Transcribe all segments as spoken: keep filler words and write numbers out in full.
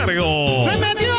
cargo. ¡Se metió!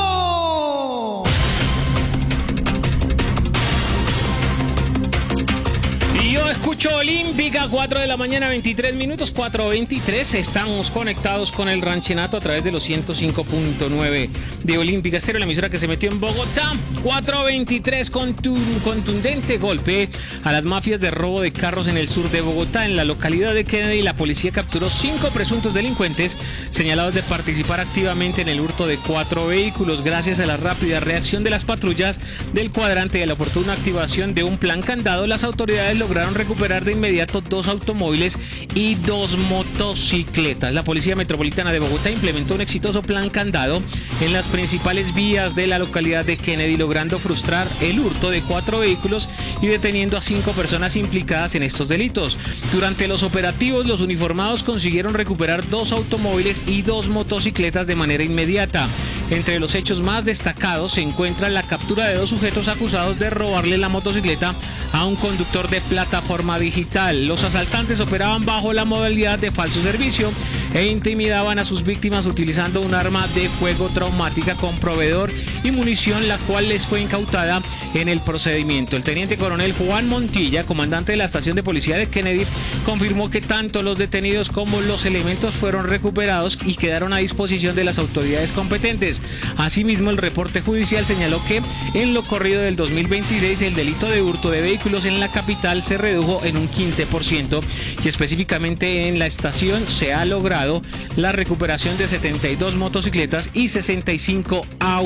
Y yo escucho Olímpica, cuatro de la mañana, veintitrés minutos, cuatro veintitrés. Estamos conectados con el Ranchenato a través de los ciento cinco punto nueve de Olímpica Estéreo, la emisora que se metió en Bogotá. cuatro veintitrés, con tu contundente golpe a las mafias de robo de carros en el sur de Bogotá. En la localidad de Kennedy, la policía capturó cinco presuntos delincuentes señalados de participar activamente en el hurto de cuatro vehículos. Gracias a la rápida reacción de las patrullas del cuadrante y a la oportuna activación de un plan candado, las autoridades lograron recuperar de inmediato dos automóviles y dos motocicletas. La Policía Metropolitana de Bogotá implementó un exitoso plan candado en las principales vías de la localidad de Kennedy, logrando frustrar el hurto de cuatro vehículos y deteniendo a cinco personas implicadas en estos delitos. Durante los operativos, los uniformados consiguieron recuperar dos automóviles y dos motocicletas de manera inmediata. Entre los hechos más destacados se encuentra la captura de dos sujetos acusados de robarle la motocicleta a un conductor de plataforma digital. Los asaltantes operaban bajo la modalidad de falso servicio e intimidaban a sus víctimas utilizando un arma de fuego traumática con proveedor y munición, la cual les fue incautada en el procedimiento. El teniente coronel Juan Montilla, comandante de la estación de policía de Kennedy, confirmó que tanto los detenidos como los elementos fueron recuperados y quedaron a disposición de las autoridades competentes. Asimismo, el reporte judicial señaló que en lo corrido del dos mil veintiséis el delito de hurto de vehículos en la capital se redujo en un quince por ciento y específicamente en la estación se ha logrado la recuperación de setenta y dos motocicletas y sesenta y cinco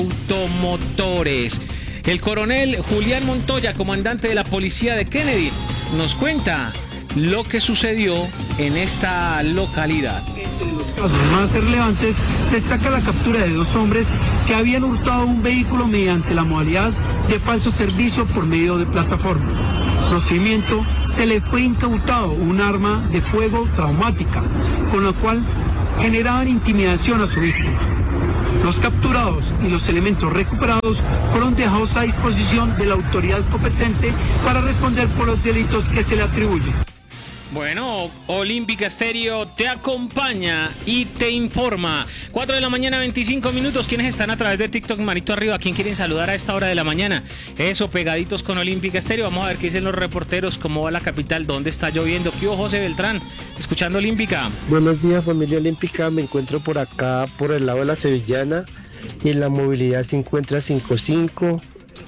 automotores. El coronel Julián Montoya, comandante de la policía de Kennedy, nos cuenta lo que sucedió en esta localidad. Entre los casos más relevantes se destaca la captura de dos hombres que habían hurtado un vehículo mediante la modalidad de falso servicio por medio de plataforma. Procedimiento, se le fue incautado un arma de fuego traumática, con la cual generaban intimidación a su víctima. Los capturados y los elementos recuperados fueron dejados a disposición de la autoridad competente para responder por los delitos que se le atribuyen. Bueno, Olímpica Estéreo te acompaña y te informa. cuatro de la mañana, veinticinco minutos. ¿Quiénes están a través de TikTok? Manito arriba. ¿A quién quieren saludar a esta hora de la mañana? Eso, pegaditos con Olímpica Estéreo. Vamos a ver qué dicen los reporteros. ¿Cómo va la capital? ¿Dónde está lloviendo? ¿Qué hubo, José Beltrán? Escuchando Olímpica. Buenos días, familia Olímpica. Me encuentro por acá, por el lado de la Sevillana. Y la movilidad se encuentra cinco cinco.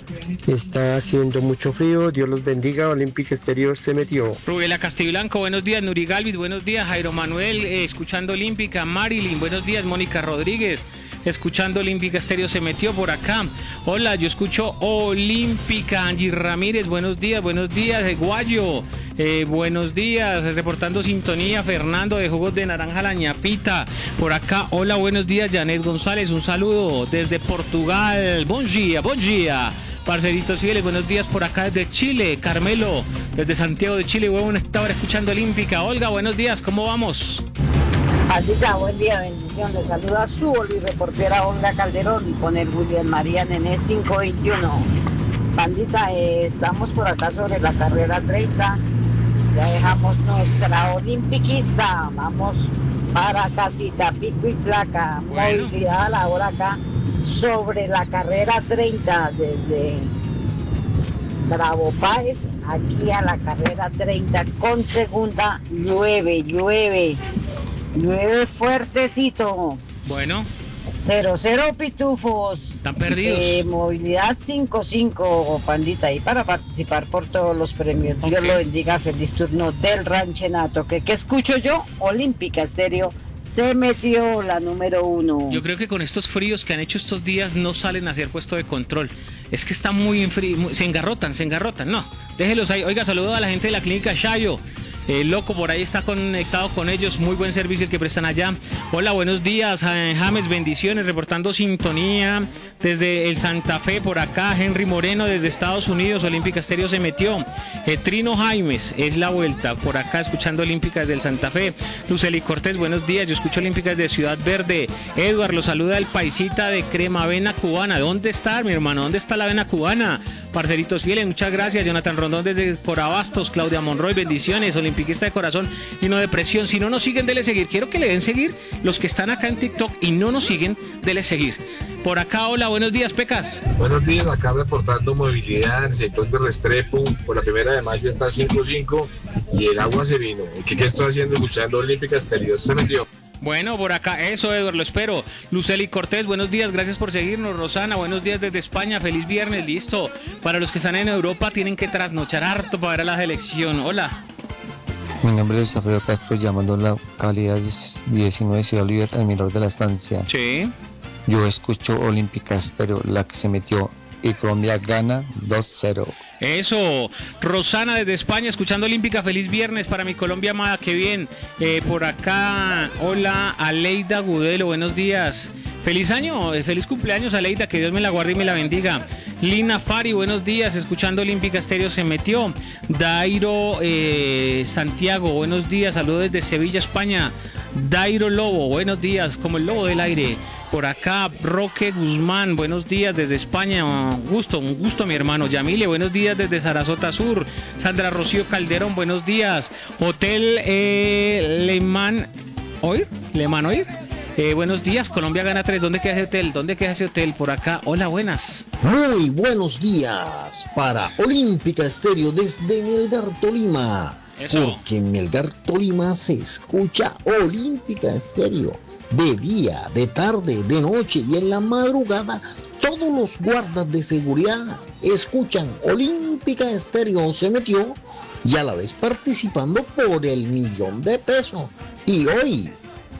Está haciendo mucho frío, Dios los bendiga. Olímpica Estéreo se metió. Rubela Castiblanco, buenos días. Nuri Galvis, buenos días. Jairo Manuel, eh, escuchando Olímpica. Marilyn, buenos días. Mónica Rodríguez, escuchando Olímpica Estéreo se metió por acá. Hola, yo escucho Olímpica. Angie Ramírez, buenos días, buenos días. Guayo, eh, buenos días. Reportando sintonía. Fernando de Jugos de Naranja La Ñapita, por acá. Hola, buenos días. Janet González, un saludo desde Portugal. Bon día, bon día. Parceritos fieles, buenos días por acá desde Chile. Carmelo, desde Santiago de Chile, huevón, estaba escuchando Olímpica. Olga, buenos días, ¿cómo vamos? Patita, buen día, bendición. Les saluda su reportera Olga Calderón con el William María Nené cinco veintiuno. Bandita, eh, estamos por acá sobre la carrera treinta. Ya dejamos nuestra olimpiquista. Vamos para casita, pico y placa. Bueno. Movilidad a la hora acá sobre la carrera treinta desde Bravo Páez aquí a la carrera treinta con segunda. Llueve, llueve, llueve fuertecito. Bueno. Cero, cero pitufos. Están perdidos. Eh, movilidad cinco cinco, pandita, y para participar por todos los premios. Okay. Dios lo bendiga, feliz turno del Ranchenato. ¿Qué, qué escucho yo? Olímpica Estéreo se metió la número uno. Yo creo que con estos fríos que han hecho estos días no salen a hacer puesto de control. Es que está muy en frío, muy, se engarrotan, se engarrotan. No, déjelos ahí. Oiga, saludo a la gente de la clínica Shayo. El loco por ahí está conectado con ellos, muy buen servicio el que prestan allá. Hola, buenos días, James, bendiciones, reportando sintonía desde el Santa Fe por acá. Henry Moreno desde Estados Unidos, Olímpica Estéreo se metió. Eh, Trino Jaimes es la vuelta por acá escuchando Olímpica desde el Santa Fe. Luceli Cortés, buenos días, yo escucho Olímpica desde Ciudad Verde. Edward, lo saluda el paisita de Crema Avena Cubana. ¿Dónde está, mi hermano? ¿Dónde está la avena cubana? Parceritos fieles, muchas gracias. Jonathan Rondón desde Corabastos, Claudia Monroy, bendiciones. Olímpica Olimpiquista de corazón y no de presión. Si no nos siguen, dele seguir. Quiero que le den seguir los que están acá en TikTok y no nos siguen, dele seguir. Por acá, hola, buenos días, Pecas. Buenos días, acá reportando movilidad en el sector de Restrepo. Por la primera de mayo está cinco cinco y el agua se vino. ¿Qué, qué estoy haciendo? Escuchando Olímpica Estéreo. Se metió. Bueno, por acá, eso, Eduardo, lo espero. Luceli Cortés, buenos días, gracias por seguirnos. Rosana, buenos días desde España, feliz viernes, listo. Para los que están en Europa, tienen que trasnochar harto para ver a la selección. Hola. Mi nombre es Alfredo Castro, llamando la localidad diecinueve Ciudad Oliver, el Mirador de la Estancia. Sí. Yo escucho Olímpica Estéreo, la que se metió, y Colombia gana dos cero. Eso, Rosana desde España, escuchando Olímpica, feliz viernes para mi Colombia amada, qué bien. Eh, por acá, hola, Aleida Gudelo, buenos días. Feliz año, eh, feliz cumpleaños, Aleida, que Dios me la guarde y me la bendiga. Lina Fari, buenos días, escuchando Olímpica Estéreo se metió. Dairo eh, Santiago, buenos días, saludos desde Sevilla, España. Dairo Lobo, buenos días, como el lobo del aire. Por acá, Roque Guzmán, buenos días desde España, un gusto, un gusto mi hermano. Yamile, buenos días desde Sarasota Sur. Sandra Rocío Calderón, buenos días. Hotel eh, Leman Oir, Leman Oir. Eh, buenos días, Colombia gana tres. ¿Dónde queda ese hotel? ¿Dónde queda ese hotel? Por acá, hola, buenas. Muy buenos días para Olímpica Estéreo desde Melgar, Tolima. Eso. Porque en Melgar, Tolima se escucha Olímpica Estéreo. De día, de tarde, de noche y en la madrugada, todos los guardas de seguridad escuchan Olímpica Estéreo se metió y a la vez participando por el millón de pesos. Y hoy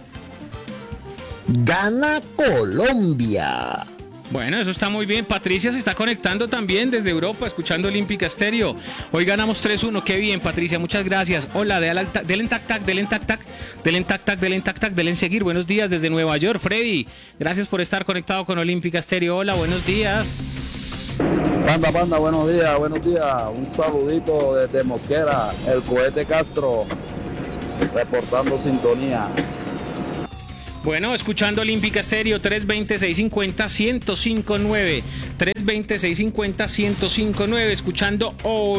gana Colombia. Bueno, eso está muy bien. Patricia se está conectando también desde Europa, escuchando Olímpica Estéreo. Hoy ganamos tres uno, qué bien, Patricia, muchas gracias. Hola, del en tac tac, del en tac tac, del en tac tac, del en tac tac, del en seguir. Buenos días desde Nueva York, Freddy. Gracias por estar conectado con Olímpica Estéreo. Hola, buenos días. Panda, panda, buenos días, buenos días. Un saludito desde Mosquera, el cohete Castro, reportando sintonía. Bueno, escuchando Olímpica Estéreo, tres veinte, seiscientos cincuenta, ciento cinco nueve. tres veinte, seiscientos cincuenta, ciento cinco nueve. Escuchando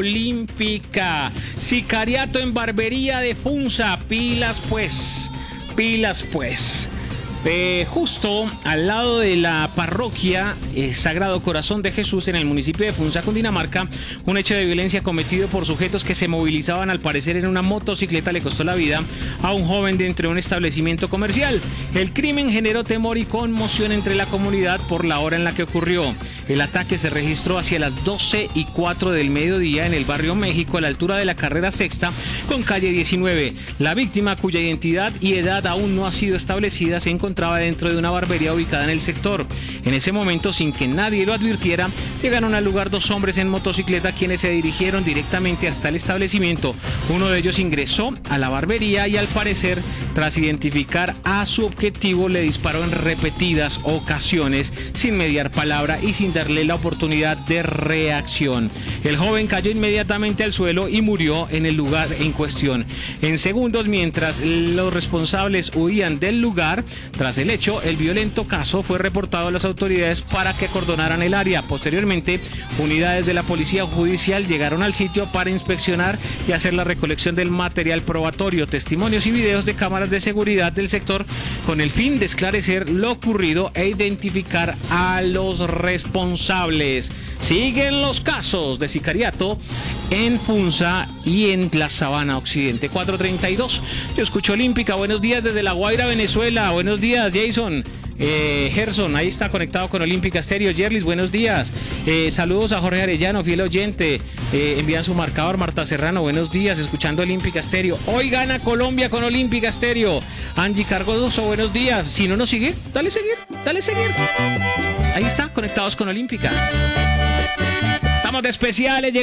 Olímpica. Sicariato en barbería de Funza. Pilas pues. Pilas pues. Eh, justo al lado de la parroquia eh, Sagrado Corazón de Jesús en el municipio de Funza, Cundinamarca, un hecho de violencia cometido por sujetos que se movilizaban al parecer en una motocicleta le costó la vida a un joven dentro de un establecimiento comercial. El crimen generó temor y conmoción entre la comunidad por la hora en la que ocurrió. El ataque se registró hacia las doce y cuatro del mediodía en el barrio México, a la altura de la carrera sexta con calle diecinueve. La víctima, cuya identidad y edad aún no ha sido establecida, se encontraba encontraba dentro de una barbería ubicada en el sector. En ese momento, sin que nadie lo advirtiera, llegaron al lugar dos hombres en motocicleta quienes se dirigieron directamente hasta el establecimiento. Uno de ellos ingresó a la barbería y al parecer, tras identificar a su objetivo, le disparó en repetidas ocasiones sin mediar palabra y sin darle la oportunidad de reacción. El joven cayó inmediatamente al suelo y murió en el lugar en cuestión. En segundos, mientras los responsables huían del lugar, tras el hecho, el violento caso fue reportado a las autoridades para que acordonaran el área. Posteriormente, unidades de la policía judicial llegaron al sitio para inspeccionar y hacer la recolección del material probatorio, testimonios y videos de cámaras de seguridad del sector, con el fin de esclarecer lo ocurrido e identificar a los responsables. Siguen los casos de sicariato en Funza y en la Sabana Occidente. cuatro treinta y dos. Yo escucho Olímpica. Buenos días desde La Guaira, Venezuela. Buenos días, Jason. Eh, Gerson, ahí está conectado con Olímpica Estéreo. Yerlis, buenos días. Eh, saludos a Jorge Arellano, fiel oyente. Eh, envían su marcador. Marta Serrano, buenos días, escuchando Olímpica Estéreo. Hoy gana Colombia con Olímpica Estéreo. Angie Cargoso, buenos días. Si no nos sigue, dale seguir, dale seguir. Ahí está, conectados con Olímpica. Estamos de especiales.